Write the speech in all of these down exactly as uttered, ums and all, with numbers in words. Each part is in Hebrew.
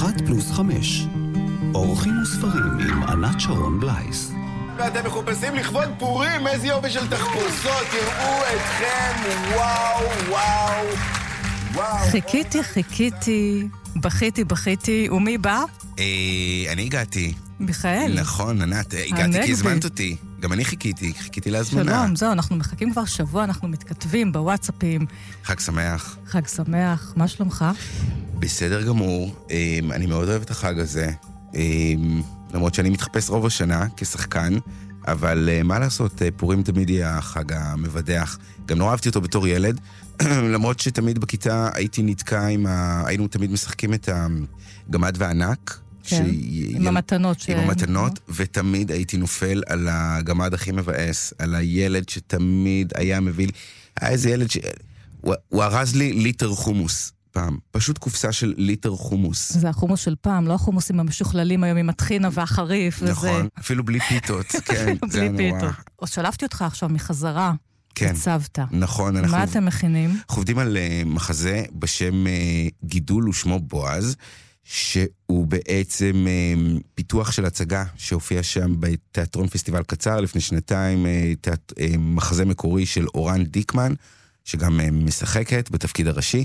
אחת פלוס חמש. אורחים וספרים עם ענת שרון בלייס. ואתם מחופשים לכבוד פורים, איזה יופי של תחפושות, תראו אתכם, וואו, וואו, וואו. חיכיתי, חיכיתי, בכיתי, בכיתי, ומי בא? אני הגעתי. מיכאל. נכון, ענת, הגעתי כי הזמנת אותי. גם אני חיכיתי, חיכיתי להזמנה. שלום, זהו, אנחנו מחכים כבר שבוע, אנחנו מתכתבים בוואטסאפים. חג שמח. חג שמח, מה שלומך? בסדר גמור, אני מאוד אוהב את החג הזה. למרות שאני מתחפש רוב השנה כשחקן, אבל מה לעשות, פורים תמיד יהיה החג המבדח. גם נורא אהבתי אותו בתור ילד, למרות שתמיד בכיתה הייתי נתקע עם ה... היינו תמיד משחקים את הגמד והענק. כן, עם המתנות. עם המתנות, ותמיד הייתי נופל על הגמד הכי מבאס, על הילד שתמיד היה מביא לי, היה איזה ילד ש... הוא הרז לי ליטר חומוס. פעם, פשוט קופסה של ליטר חומוס. זה החומוס של פעם, לא החומוסים המשוכללים היום עם הטחינה והחריף. נכון, וזה... אפילו בלי פיתות, כן, זה בלי נורא. פיתות. אז שלפתי אותך עכשיו מחזרה, כן, הצבת. נכון. אנחנו... מה אתם מכינים? אנחנו עובדים על uh, מחזה בשם uh, גידול ושמו בועז, שהוא בעצם uh, פיתוח של הצגה שהופיע שם בתיאטרון פסטיבל קצר לפני שנתיים, uh, תיאט... uh, מחזה מקורי של אורן דיקמן, שגם uh, משחקת בתפקיד הראשי.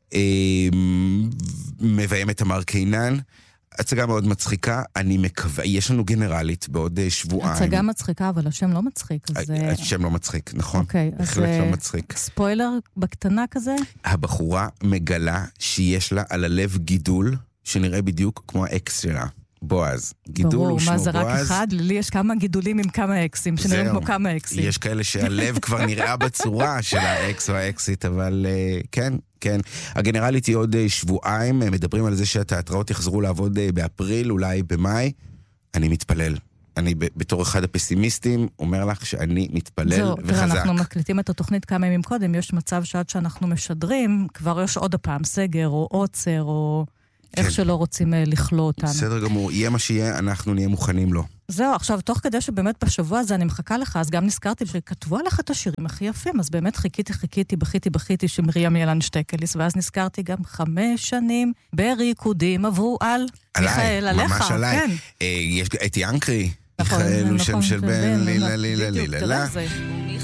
מביים את תמר קינן, הצגה מאוד מצחיקה, אני מקווה, יש לנו גנרלית בעוד שבועיים. הצגה מצחיקה, אבל השם לא מצחיק. אז... השם לא מצחיק, נכון. אוקיי, בהחלט אז לא מצחיק. ספוילר בקטנה כזה? הבחורה מגלה שיש לה על הלב גידול, שנראה בדיוק כמו האקס שלה. בועז. גידול הוא שמו בועז. ברור, מה זה רק אחד? לי יש כמה גידולים עם כמה אקסים, שנראים כמו כמה אקסים. יש כאלה שהלב כבר נראה בצורה של האקס או האקסית, אבל כן, כן. הגנרלית היא עוד שבועיים, מדברים על זה שהתיאטראות יחזרו לעבוד באפריל, אולי במאי. אני מתפלל. אני בתור אחד הפסימיסטים אומר לך שאני מתפלל זהו, וחזק. אנחנו מקליטים את התוכנית כמה ימים קודם, יש מצב שעד שאנחנו משדרים, כבר יש עוד הפעם סגר או עוצר או... איך שלא רוצים לכלוא אותנו. בסדר גמור, יהיה מה שיהיה, אנחנו נהיה מוכנים לו. זהו, עכשיו, תוך כדי שבאמת בשבוע הזה אני מחכה לך, אז גם נזכרתי שכתבו עליך את השירים הכי יפים, אז באמת חיכיתי, חיכיתי, בכיתי, בכיתי, שמרים ילן שטקליס, ואז נזכרתי גם חמש שנים בריקודים עברו על מיכאל, עליך. ממש עליי. כן. יש את ינקרי, נכון, מיכאל הוא נכון, שם של בן, לילה, לילה, בדיוק, לילה. תראה זה.